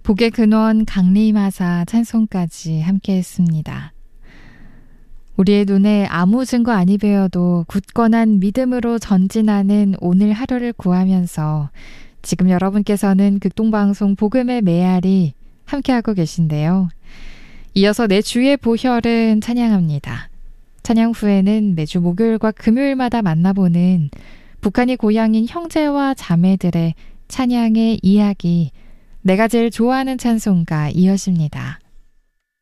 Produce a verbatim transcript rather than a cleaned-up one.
복의 근원 강림하사 찬송까지 함께했습니다. 우리의 눈에 아무 증거 아니 배어도 굳건한 믿음으로 전진하는 오늘 하루를 구하면서 지금 여러분께서는 극동방송 복음의 메아리 함께하고 계신데요. 이어서 내 주의 보혈은 찬양합니다. 찬양 후에는 매주 목요일과 금요일마다 만나보는 북한이 고향인 형제와 자매들의 찬양의 이야기, 내가 제일 좋아하는 찬송가 이어집니다.